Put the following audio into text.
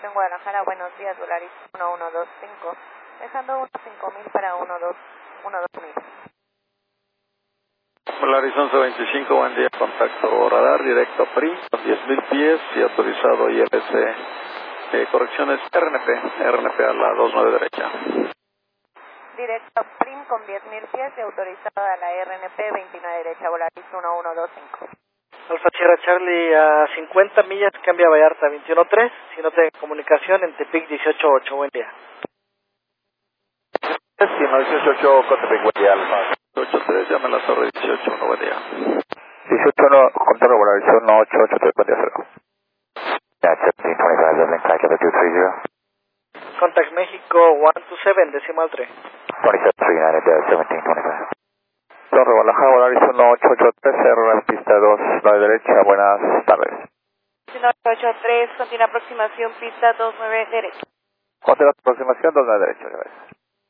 en Guadalajara, buenos días, Volaris 1125, dejando 15000 para 12000. Volaris 1125, buen día, contacto radar, directo PRI, 10.000 pies y autorizado ILC, correcciones RNP a la 29 derecha. Directo PRIM con 10.000 pies y autorizado a la RNP 29 derecha, Volaris 1125. Alfa Sierra Charlie a 50 millas, cambia Vallarta 21-3, si no tiene comunicación en Tepic 18-8, buen día. 18-8, Cotepic, buen día, Alfa. 8-3, llame a la torre 18-1, buen día. 18-1, control Volaris 188, buen día, 0. Yeah, 1725, Link Packet 230. Contact México 127, decimal 3. 2739, 1725. Torre Guadalajara, Volaris 1883, cerro pista 2, 9 derecha, buenas tardes. 1883, continúa aproximación, pista 29 derecha. ¿Cuánto es la aproximación? 2 9 derecha, gracias.